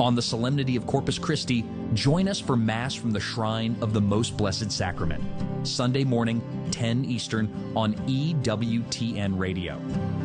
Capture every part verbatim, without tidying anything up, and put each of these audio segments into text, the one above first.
On the solemnity of Corpus Christi, join us for Mass from the Shrine of the Most Blessed Sacrament, Sunday morning, ten Eastern, on E W T N Radio.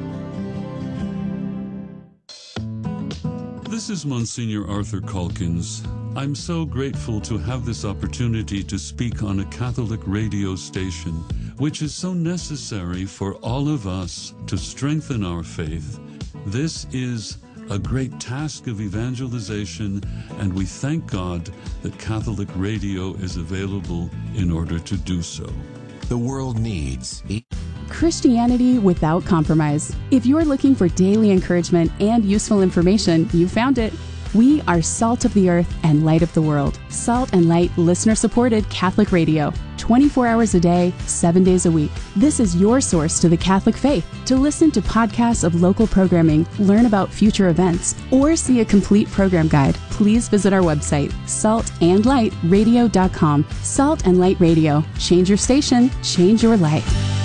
This is Monsignor Arthur Calkins. I'm so grateful to have this opportunity to speak on a Catholic radio station, which is so necessary for all of us to strengthen our faith. This is a great task of evangelization, and we thank God that Catholic radio is available in order to do so. The world needs Christianity without compromise. If you're looking for daily encouragement and useful information, you found it. We are Salt of the Earth and Light of the World. Salt and Light listener-supported Catholic radio. twenty-four hours a day, seven days a week. This is your source to the Catholic faith. To listen to podcasts of local programming, learn about future events, or see a complete program guide, please visit our website, salt and light radio dot com. Salt and Light Radio. Change your station, change your life.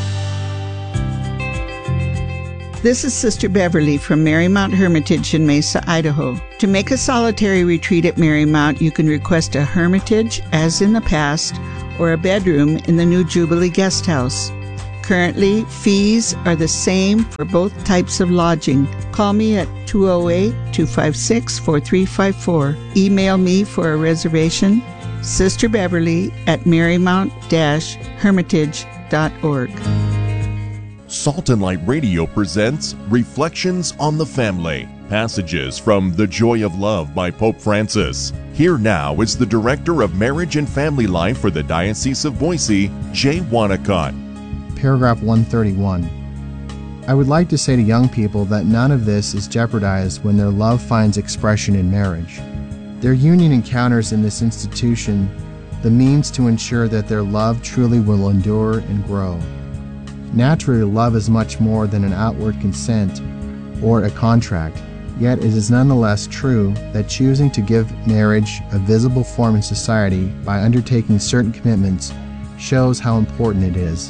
This is Sister Beverly from Marymount Hermitage in Mesa, Idaho. To make a solitary retreat at Marymount, you can request a hermitage, as in the past, or a bedroom in the new Jubilee Guest House. Currently, fees are the same for both types of lodging. Call me at two oh eight, two five six, four three five four. Email me for a reservation, Sister Beverly at marymount dash hermitage dot org. Salt and Light Radio presents Reflections on the Family, passages from The Joy of Love by Pope Francis. Here now is the Director of Marriage and Family Life for the Diocese of Boise, Jay Wanacott. Paragraph one thirty-one. I would like to say to young people that none of this is jeopardized when their love finds expression in marriage. Their union encounters in this institution the means to ensure that their love truly will endure and grow. Naturally, love is much more than an outward consent or a contract, yet it is nonetheless true that choosing to give marriage a visible form in society by undertaking certain commitments shows how important it is.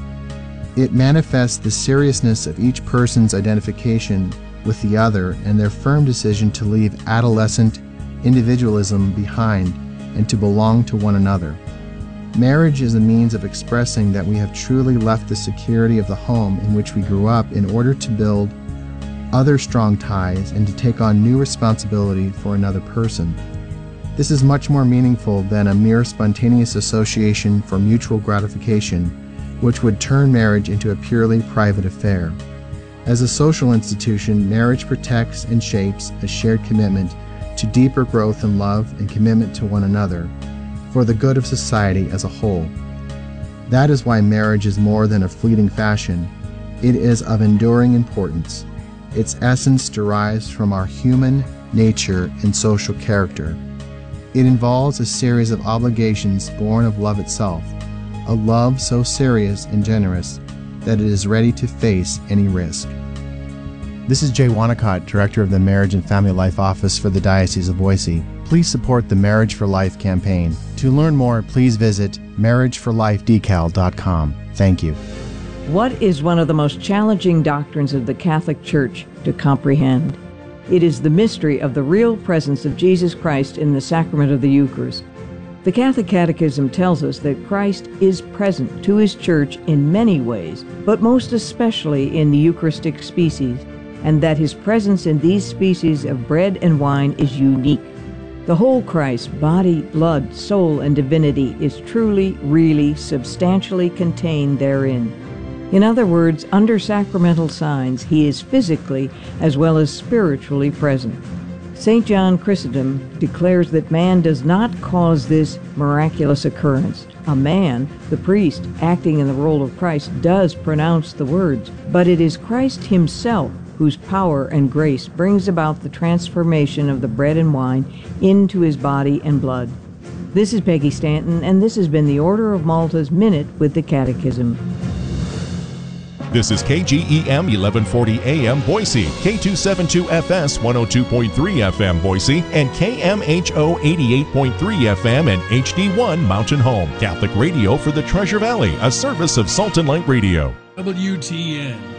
It manifests the seriousness of each person's identification with the other and their firm decision to leave adolescent individualism behind and to belong to one another. Marriage is a means of expressing that we have truly left the security of the home in which we grew up in order to build other strong ties and to take on new responsibility for another person. This is much more meaningful than a mere spontaneous association for mutual gratification, which would turn marriage into a purely private affair. As a social institution, marriage protects and shapes a shared commitment to deeper growth in love and commitment to one another, for the good of society as a whole. That is why marriage is more than a fleeting fashion. It is of enduring importance. Its essence derives from our human nature and social character. It involves a series of obligations born of love itself, a love so serious and generous that it is ready to face any risk. This is Jay Wanacott, Director of the Marriage and Family Life Office for the Diocese of Boise. Please support the Marriage for Life campaign. To learn more, please visit marriage for life decal dot com. Thank you. What is one of the most challenging doctrines of the Catholic Church to comprehend? It is the mystery of the real presence of Jesus Christ in the sacrament of the Eucharist. The Catholic Catechism tells us that Christ is present to His Church in many ways, but most especially in the Eucharistic species, and that His presence in these species of bread and wine is unique. The whole Christ, body, blood, soul, and divinity, is truly, really, substantially contained therein. In other words, under sacramental signs, He is physically as well as spiritually present. Saint John Chrysostom declares that man does not cause this miraculous occurrence. A man, the priest, acting in the role of Christ, does pronounce the words, but it is Christ Himself whose power and grace brings about the transformation of the bread and wine into His body and blood. This is Peggy Stanton, and this has been the Order of Malta's Minute with the Catechism. This is K G E M eleven forty A M Boise, K two seventy-two F S one oh two point three F M Boise, and K M H O eighty-eight point three F M and H D one Mountain Home. Catholic radio for the Treasure Valley, a service of Salt and Light Radio. W T N